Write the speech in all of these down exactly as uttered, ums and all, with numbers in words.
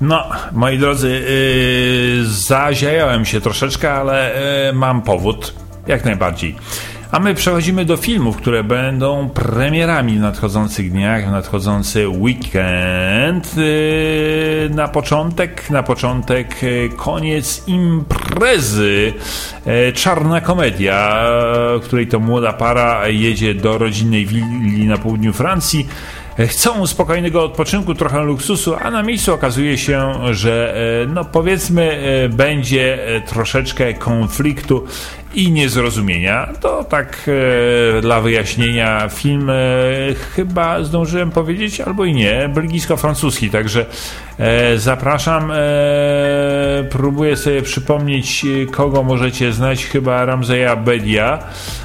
No, moi drodzy, yy, zaziajałem się troszeczkę, ale yy, mam powód, jak najbardziej. A my przechodzimy do filmów, które będą premierami w nadchodzących dniach, w nadchodzący weekend. Yy, na początek, na początek yy, koniec imprezy. Yy, czarna komedia, w której to młoda para jedzie do rodzinnej willi na południu Francji. Chcą spokojnego odpoczynku, trochę luksusu, a na miejscu okazuje się, że no powiedzmy będzie troszeczkę konfliktu i niezrozumienia. To tak e, dla wyjaśnienia, film e, chyba zdążyłem powiedzieć, albo i nie, belgijsko-francuski, także e, zapraszam, e, próbuję sobie przypomnieć, kogo możecie znać, chyba Ramzeja Bedia.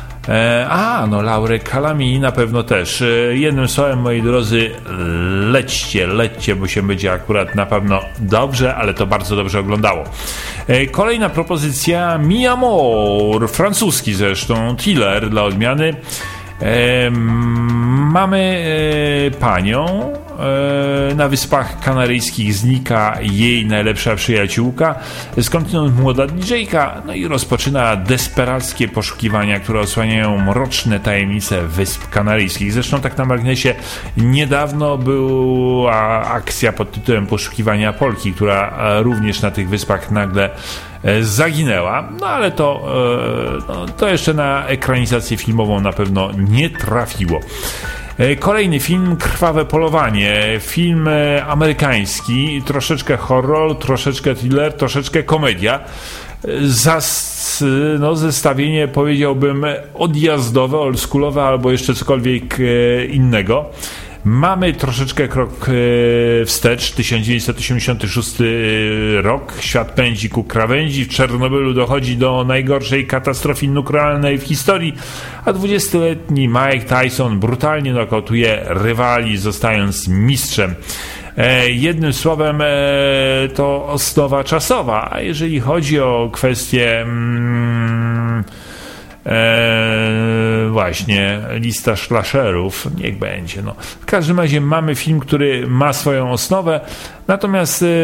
A, no Laurę Calamy na pewno też. Jednym słowem, moi drodzy, lećcie, lećcie, bo się będzie akurat na pewno dobrze, ale to bardzo dobrze oglądało. Kolejna propozycja, Mi Amour, francuski zresztą, thriller dla odmiany. E, mamy e, panią, e, na Wyspach Kanaryjskich znika jej najlepsza przyjaciółka, skądinąd młoda didżejka, no i rozpoczyna desperackie poszukiwania, które osłaniają mroczne tajemnice Wysp Kanaryjskich. Zresztą tak na marginesie, niedawno była akcja pod tytułem Poszukiwania Polki, która również na tych wyspach nagle zaginęła, no ale to, no, to jeszcze na ekranizację filmową na pewno nie trafiło. Kolejny film, Krwawe Polowanie, film amerykański, troszeczkę horror, troszeczkę thriller, troszeczkę komedia. Zas, no, zestawienie powiedziałbym odjazdowe, oldschoolowe albo jeszcze cokolwiek innego. Mamy troszeczkę krok wstecz, tysiąc dziewięćset osiemdziesiąty szósty rok, świat pędzi ku krawędzi, w Czarnobylu dochodzi do najgorszej katastrofy nuklearnej w historii, a dwudziestoletni Mike Tyson brutalnie nokautuje rywali, zostając mistrzem. E, jednym słowem, e, to osnowa czasowa, a jeżeli chodzi o kwestię mm, Eee, właśnie lista slasherów, niech będzie. No. W każdym razie mamy film, który ma swoją osnowę, natomiast e,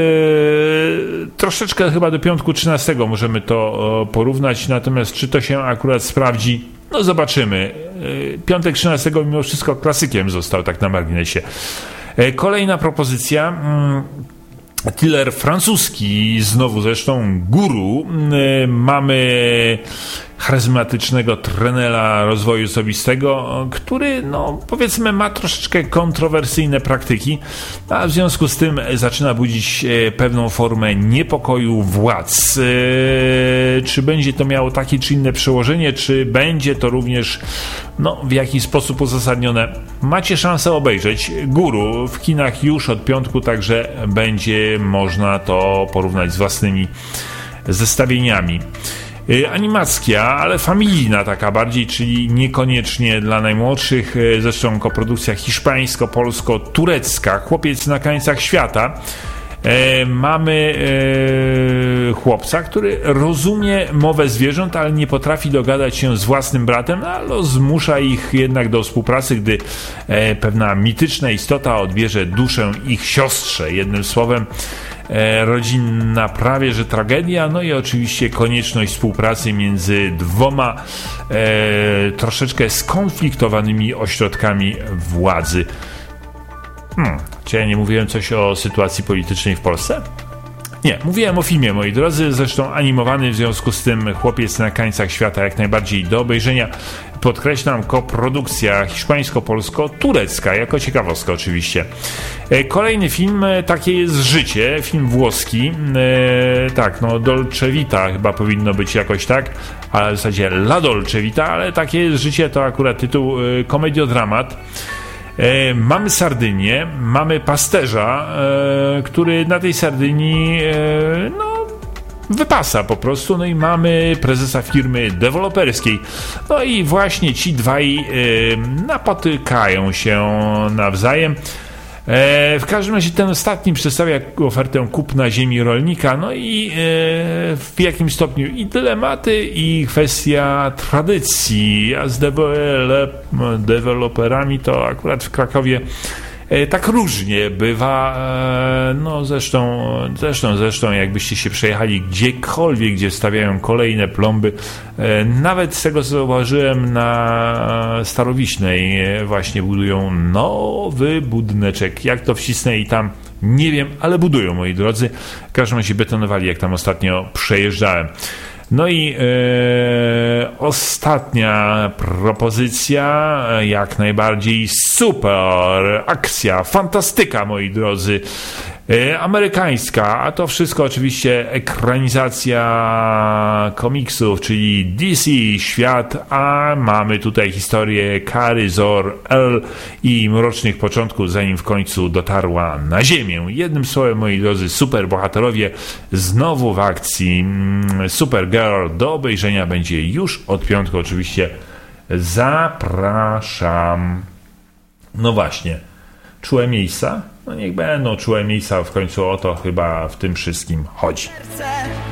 troszeczkę chyba do piątku trzynastego możemy to e, porównać, natomiast czy to się akurat sprawdzi, no zobaczymy. E, piątek trzynastego mimo wszystko klasykiem został, tak na marginesie. E, kolejna propozycja, mm, thriller francuski, znowu zresztą Guru. E, mamy charyzmatycznego trenera rozwoju osobistego, który, no powiedzmy, ma troszeczkę kontrowersyjne praktyki, a w związku z tym zaczyna budzić pewną formę niepokoju władz. Czy będzie to miało takie czy inne przełożenie, czy będzie to również no, w jakiś sposób uzasadnione? Macie szansę obejrzeć Guru w kinach już od piątku, także będzie można to porównać z własnymi zestawieniami. Animacja, ale familijna taka bardziej, czyli niekoniecznie dla najmłodszych, zresztą koprodukcja hiszpańsko-polsko-turecka, Chłopiec na krańcach świata. E, mamy e, chłopca, który rozumie mowę zwierząt, ale nie potrafi dogadać się z własnym bratem, ale zmusza ich jednak do współpracy, gdy e, pewna mityczna istota odbierze duszę ich siostrze. Jednym słowem, e, rodzinna prawie że tragedia, no i oczywiście konieczność współpracy między dwoma e, troszeczkę skonfliktowanymi ośrodkami władzy. Hmm, czy ja nie mówiłem coś o sytuacji politycznej w Polsce? Nie, mówiłem o filmie, moi drodzy, zresztą animowany, w związku z tym Chłopiec na krańcach świata jak najbardziej do obejrzenia. Podkreślam, koprodukcja hiszpańsko-polsko-turecka, jako ciekawostka oczywiście. Kolejny film, Takie jest życie, film włoski. E, tak, no Dolce Vita chyba powinno być jakoś tak, ale w zasadzie La Dolce Vita, ale Takie jest życie to akurat tytuł e, komediodramat. E, mamy Sardynię, mamy pasterza, e, który na tej Sardynii e, no, wypasa po prostu, no i mamy prezesa firmy deweloperskiej. No i właśnie ci dwaj e, napotykają się nawzajem. E, w każdym razie ten ostatni przedstawia ofertę kupna ziemi rolnika, no i e, w jakimś stopniu i dylematy, i kwestia tradycji, a z dewelop, deweloperami to akurat w Krakowie Tak różnie bywa, no zresztą, zresztą, zresztą jakbyście się przejechali gdziekolwiek, gdzie stawiają kolejne plomby, nawet z tego co zauważyłem na Starowiśnej właśnie budują nowy budyneczek, jak to wcisnę i tam nie wiem, ale budują, moi drodzy, w każdym razie betonowali, jak tam ostatnio przejeżdżałem. No i e, ostatnia propozycja, jak najbardziej super akcja, fantastyka, moi drodzy, e, amerykańska, a to wszystko oczywiście ekranizacja komiksów, czyli D C, świat, a mamy tutaj historię Kary Zor-El i mrocznych początków, zanim w końcu dotarła na ziemię. Jednym słowem, moi drodzy, super bohaterowie znowu w akcji. Supergirl do obejrzenia będzie już od piątku, oczywiście zapraszam. No właśnie, czułe miejsca? No niech będą czułe miejsca, w końcu o to chyba w tym wszystkim chodzi.